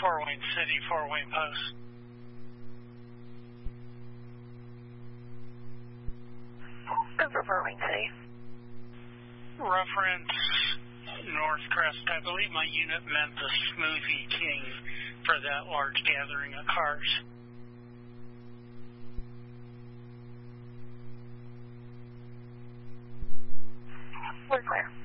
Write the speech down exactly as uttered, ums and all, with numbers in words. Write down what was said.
Fort Wayne City, Fort Wayne Post. Go for Fort Wayne City. Reference North Crest. I believe my unit meant the Smoothie King for that large gathering of cars. We're clear.